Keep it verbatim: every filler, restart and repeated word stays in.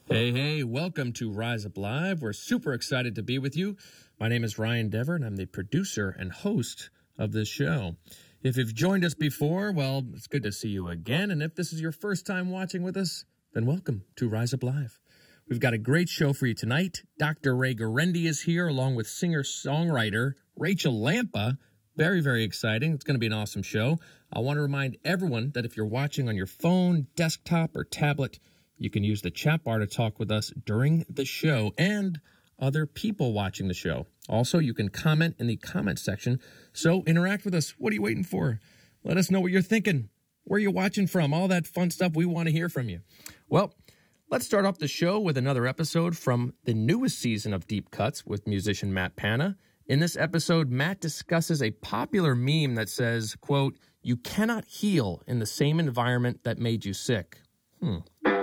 Hey, hey, welcome to Rise Up Live. We're super excited to be with you. My name is Ryan Dever, and I'm the producer and host of this show. If you've joined us before, well, it's good to see you again. And if this is your first time watching with us, then welcome to Rise Up Live. We've got a great show for you tonight. Doctor Ray Guarendi is here, along with singer-songwriter Rachel Lampa. Very, very exciting. It's going to be an awesome show. I want to remind everyone that if you're watching on your phone, desktop, or tablet, you can use the chat bar to talk with us during the show and other people watching the show. Also, you can comment in the comment section. So interact with us. What are you waiting for? Let us know what you're thinking. Where you're watching from. All that fun stuff. We want to hear from you. Well, let's start off the show with another episode from the newest season of Deep Cuts with musician Matt Panna. In this episode, Matt discusses a popular meme that says, quote, "You cannot heal in the same environment that made you sick." Hmm.